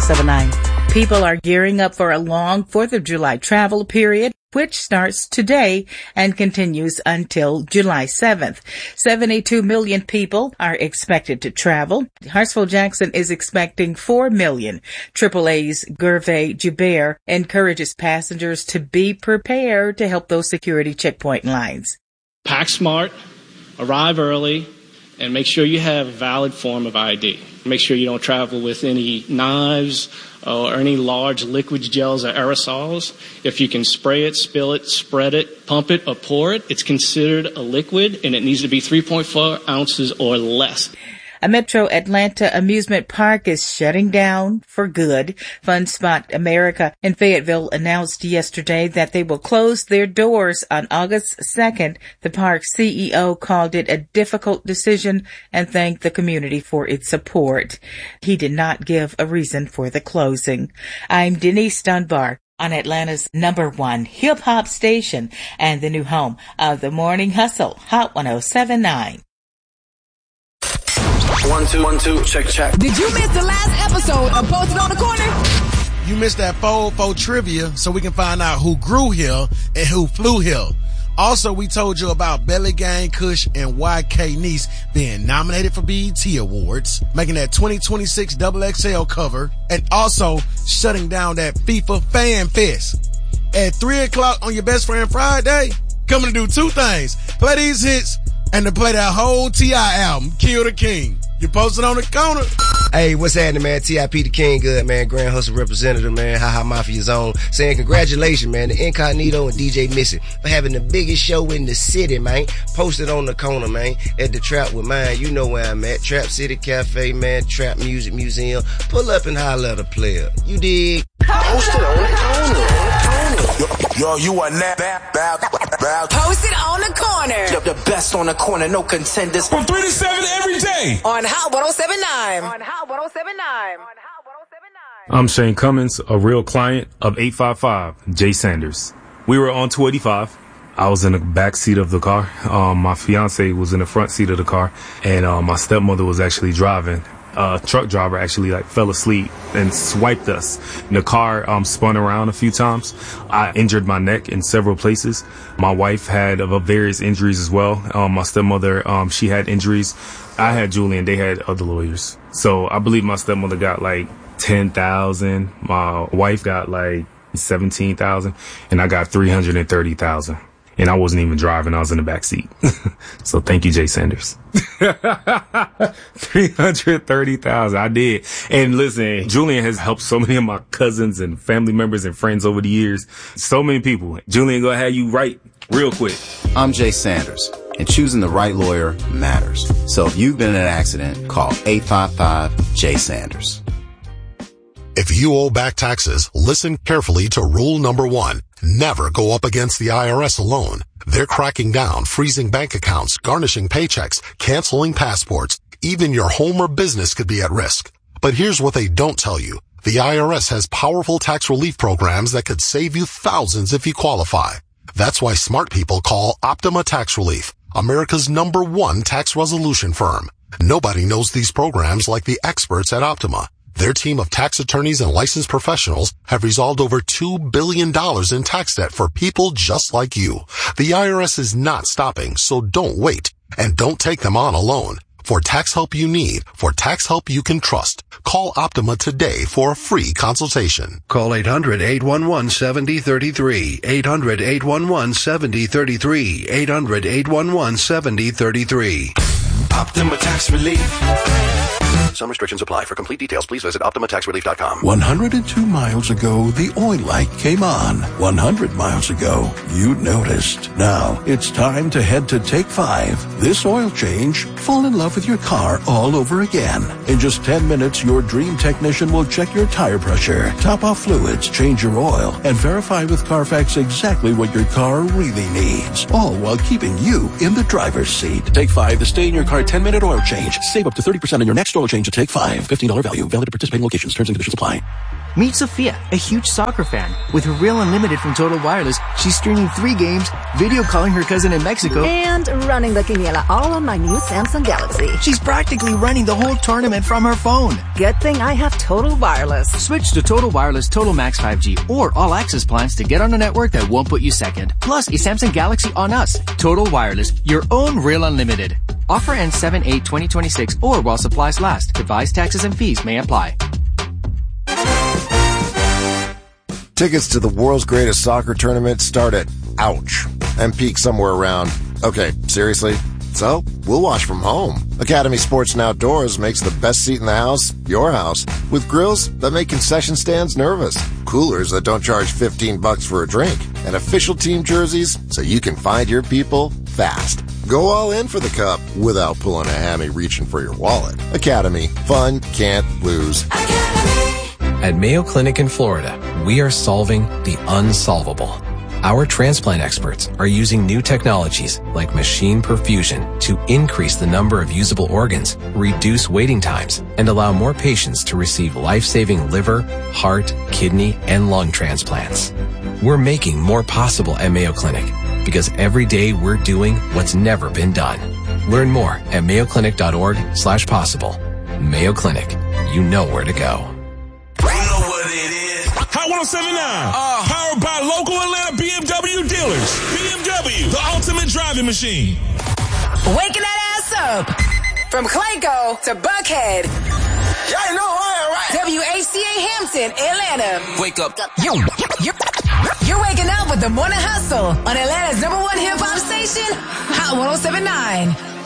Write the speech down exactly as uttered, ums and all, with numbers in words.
seven nine. People are gearing up for a long fourth of July travel period, which starts today and continues until July seventh. seventy-two million people are expected to travel. Hartsville-Jackson is expecting four million. triple A's Gervais Joubert encourages passengers to be prepared to help those security checkpoint lines. Pack smart, arrive early, and make sure you have a valid form of I D. Make sure you don't travel with any knives or any large liquid gels or aerosols. If you can spray it, spill it, spread it, pump it, or pour it, it's considered a liquid, and it needs to be three point four ounces or less. A Metro Atlanta amusement park is shutting down for good. Fun Spot America in Fayetteville announced yesterday that they will close their doors on August second. The park's C E O called it a difficult decision and thanked the community for its support. He did not give a reason for the closing. I'm Denise Dunbar on Atlanta's number one hip-hop station and the new home of the Morning Hustle, Hot one oh seven point nine. One, two, one, two, check, check. Did you miss the last episode of Posted on the Corner? You missed that four oh four trivia so we can find out who grew here and who flew here. Also, we told you about Belly Gang Kush and Y K Nice being nominated for B E T Awards, making that twenty twenty-six double X L cover, and also shutting down that FIFA Fan Fest. At three o'clock on your Best Friend Friday, coming to do two things. Play these hits and to play that whole T I album, Kill the King. You posted on the corner. Hey, what's happening, man? T I P the King Good, man. Grand Hustle representative, man. Ha Ha Mafia Zone. Saying congratulations, man, to Incognito and D J Missy for having the biggest show in the city, man. Posted on the corner, man. At the Trap with mine. You know where I'm at. Trap City Cafe, man. Trap Music Museum. Pull up and holler at a player. You dig? Posted on the corner. Yo, you are now Posted on the Corner. You're the best on the corner, no contenders. From three to seven every day. On Hot one oh seven point nine. On Hot one oh seven point nine. I'm Shane Cummins, a real client of eight five five, Jay Sanders. We were on two eighty-five. I was in the back seat of the car. Um, my fiance was in the front seat of the car, and uh, my stepmother was actually driving. A truck driver actually like fell asleep and swiped us. And the car um, spun around a few times. I injured my neck in several places. My wife had uh, various injuries as well. Um, my stepmother, um, she had injuries. I had Julian. They had other lawyers. So I believe my stepmother got like ten thousand. My wife got like seventeen thousand, and I got three hundred thirty thousand. And I wasn't even driving. I was in the back seat. So thank you, Jay Sanders. three hundred thirty thousand. I did. And listen, Julian has helped so many of my cousins and family members and friends over the years. So many people. Julian, go ahead. You right real quick. I'm Jay Sanders, and choosing the right lawyer matters. So if you've been in an accident, call eight five five, J Sanders. If you owe back taxes, listen carefully to rule number one. Never go up against the I R S alone. They're cracking down, freezing bank accounts, garnishing paychecks, canceling passports. Even your home or business could be at risk. But here's what they don't tell you. The I R S has powerful tax relief programs that could save you thousands if you qualify. That's why smart people call Optima Tax Relief, America's number one tax resolution firm. Nobody knows these programs like the experts at Optima. Their team of tax attorneys and licensed professionals have resolved over two billion dollars in tax debt for people just like you. The I R S is not stopping, so don't wait. And don't take them on alone. For tax help you need, for tax help you can trust, call Optima today for a free consultation. Call eight hundred, eight one one, seven zero three three, eight hundred, eight one one, seven zero three three, eight hundred, eight one one, seven zero three three. Optima Tax Relief. Some restrictions apply. For complete details, please visit Optima Tax Relief dot com. one hundred two miles ago, the oil light came on. one hundred miles ago, you noticed. Now, it's time to head to Take five. This oil change, fall in love with your car all over again. In just ten minutes, your dream technician will check your tire pressure, top off fluids, change your oil, and verify with Carfax exactly what your car really needs. All while keeping you in the driver's seat. Take five, the stay in your car ten minute oil change. Save up to thirty percent on your next oil change to Take five. fifteen dollars value. Valid at participating locations. Terms and conditions apply. Meet Sophia, a huge soccer fan. With her Real Unlimited from Total Wireless, she's streaming three games, video calling her cousin in Mexico, and running the quiniela all on my new Samsung Galaxy. She's practically running the whole tournament from her phone. Good thing I have Total Wireless. Switch to Total Wireless Total Max five G or All Access plans to get on a network that won't put you second. Plus, a Samsung Galaxy on us. Total Wireless, your own Real Unlimited. Offer ends seven eight twenty twenty-six or while supplies last. Device taxes and fees may apply. Tickets to the world's greatest soccer tournament start at ouch and peak somewhere around, okay, seriously? So, we'll watch from home. Academy Sports and Outdoors makes the best seat in the house your house, with grills that make concession stands nervous, coolers that don't charge fifteen bucks for a drink, and official team jerseys so you can find your people fast. Go all in for the cup without pulling a hammy reaching for your wallet. Academy. Fun can't lose. At Mayo Clinic in Florida, we are solving the unsolvable. Our transplant experts are using new technologies like machine perfusion to increase the number of usable organs, reduce waiting times, and allow more patients to receive life-saving liver, heart, kidney, and lung transplants. We're making more possible at Mayo Clinic because every day we're doing what's never been done. Learn more at mayoclinic.org slash possible. Mayo Clinic. You know where to go. Hot one oh seven point nine, uh, powered by local Atlanta B M W dealers. B M W, the ultimate driving machine. Waking that ass up. From Clayco to Buckhead. Y'all know I am right. W H C A Hampton, Atlanta. Wake up. You, you're, you're waking up with the Morning Hustle on Atlanta's number one hip-hop station, Hot one oh seven point nine.